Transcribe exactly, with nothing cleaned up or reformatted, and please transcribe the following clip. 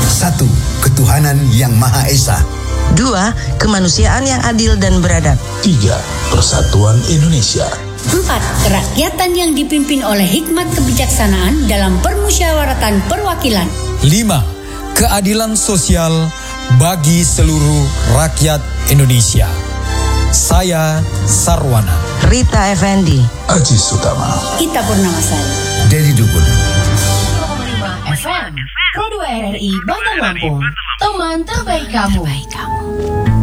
Satu, ketuhanan yang Maha Esa. Dua, kemanusiaan yang adil dan beradab. Tiga, persatuan Indonesia. Empat, kerakyatan yang dipimpin oleh hikmat kebijaksanaan dalam permusyawaratan perwakilan. Lima, keadilan sosial bagi seluruh rakyat Indonesia. Saya Sarwana. Rita Effendi. Aji Sutama. Ita Purnamasari. Dedi Dukun. F M Pro dua R R I Bandar Lampung. Teman terbaik kamu.